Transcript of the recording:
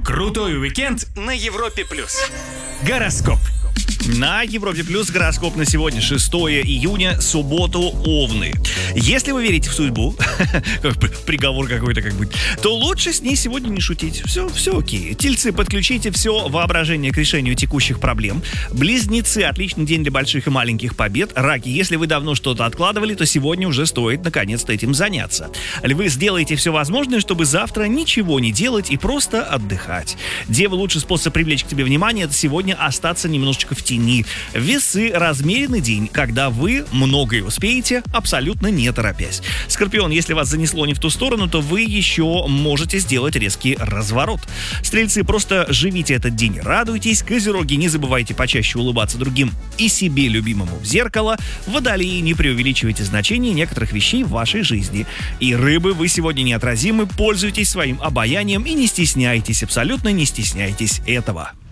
Крутой уикенд на Европе+. Гороскоп. На Европе Плюс гороскоп на сегодня, 6 июня, субботу, Овны. Если вы верите в судьбу, приговор какой-то как бы, то лучше с ней сегодня не шутить. Все окей. Тельцы, подключите все воображение к решению текущих проблем. Близнецы, отличный день для больших и маленьких побед. Раки, если вы давно что-то откладывали, то сегодня уже стоит наконец-то этим заняться. Львы, сделайте все возможное, чтобы завтра ничего не делать и просто отдыхать. Девы, лучший способ привлечь к тебе внимание — это сегодня остаться немножечко в тени. Весы, размеренный день, когда вы многое успеете, абсолютно не торопясь. Скорпион, если вас занесло не в ту сторону, то вы еще можете сделать резкий разворот. Стрельцы, просто живите этот день, радуйтесь. Козероги, не забывайте почаще улыбаться другим и себе любимому в зеркало. Водолеи, не преувеличивайте значение некоторых вещей в вашей жизни. И рыбы, вы сегодня неотразимы, пользуйтесь своим обаянием и не стесняйтесь, абсолютно не стесняйтесь этого.